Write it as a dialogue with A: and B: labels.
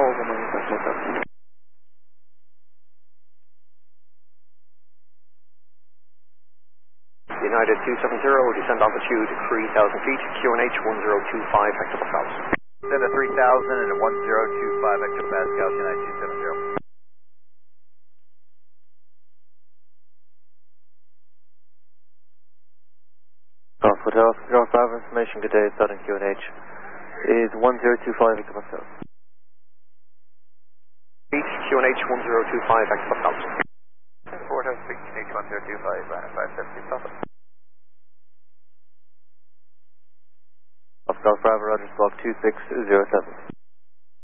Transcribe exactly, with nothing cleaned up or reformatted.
A: Romania Hotel.
B: United two seven zero, descend altitude three thousand feet, Q N H one zero two five hectopascals.
C: Send a three thousand and a one zero two five hectopascals, United two seven zero.
A: Golf Hotel, Golf Bravo information, good day, Southern Q N H is one zero two five hectopascals.
B: Beach, Q N H one zero two five hectopascals.
C: Fort House, Q N H one zero two five, five seventy, stop it.
A: Golf Bravo, Rogers, block two six zero seven.